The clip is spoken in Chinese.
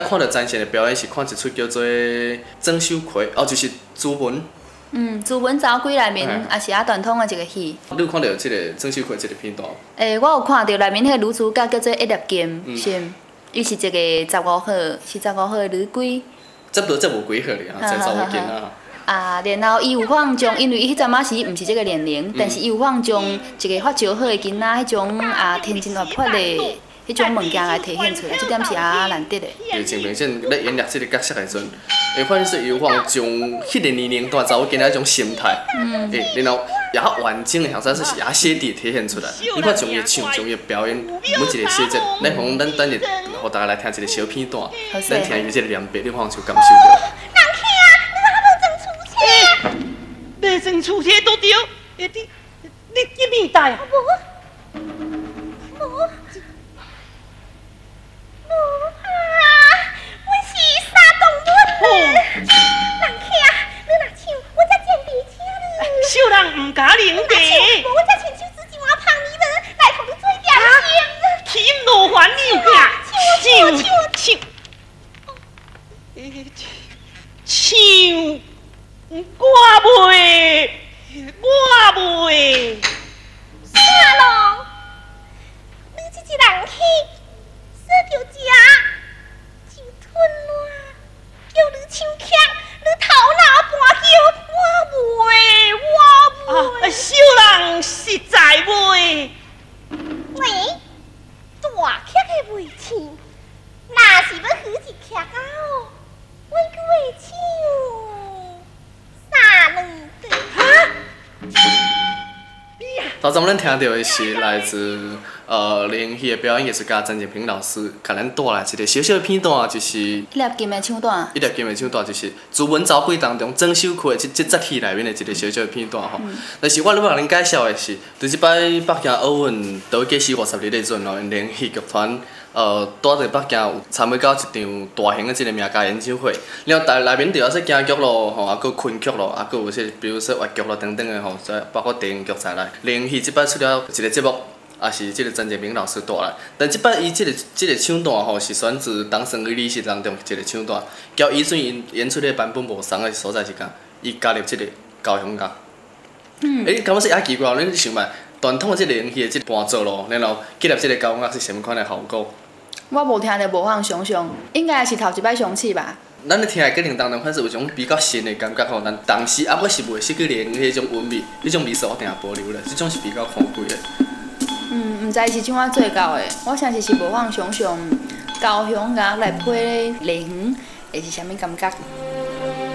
看到展现的表演是看一出叫做郑秀葵，就是朱文。 朱文查某鬼内面也是传统的一个戏。 你有看到这个郑秀葵这个片段？ 我有看到内面迄个女主角叫做一粒金，是，伊是一个15号，是15号的女鬼。 这无几号咧，才15斤啊。 然后伊有可能将，因为伊迄阵仔时毋是这个年龄，但是伊有可能将一个发招好的囡仔，迄种天真活泼的。迄种物件来体现出来，这点是难得的。 对，陈明宪咧演绎这个角色的时阵，会发现说有可能将迄个年龄段查某囡仔迄种心态，然后也较完整的，或者是也写地体现出来。你看从伊唱，从伊表演，每一个细节，咱从咱等下，互大家来听一个小片段，咱听伊这个念白，你可能就感受到。 人客啊，你哪无装出车？ 没装出车都对，你面带啊？小人唔敢领地， 我才千手之前我旁你人来同你做点心， 起路还你个，唱，我袂， 啥咯？你这个人去，说着吃就吞了，叫你唱腔，你头脑半叫。我袂， 小人实在袂。 喂，大曲的袂唱，若是要许一曲啊哦，我会唱三两对。 头先咱听到的是来自连戏的表演艺术家曾建平老师，甲咱带来一个小小的片段，就是一粒金的唱段。 一粒金的唱段，就是朱文查鬼当中郑秀葵这节戏内面的一个小小的片段吼。但是我要甲恁介绍的是，对即摆北京奥运倒计时50日的阵哦，连戏剧团带在北京有参与到一场大型的这个名家演唱会，然后内面就有说京剧咯，吼，啊，佮昆曲咯，啊，佮有说比如说越剧咯等等的吼，包括电影剧在内。连戏即摆出了一个节目。也是即个曾建明老师带来，但即摆伊即个唱段吼是选自当生的历史当中一个唱段，交伊阵因演出的版本无同的所在是讲，伊加入即个交响乐。感觉是也奇怪，恁想觅传统的即个连戏的即个伴奏咯，然后结合即个交响乐是什么款的效果？ 我无听着，无法想象，应该是头一摆相试吧。 咱咧听的过程当中，反正有一种比较新的感觉吼，但当时我是袂识去连迄种韵味，迄种味素我定保留咧，即种是比较可贵的。 毋知是怎啊做到的，我暂时是无法想象交响乐来配连园会是啥物感觉。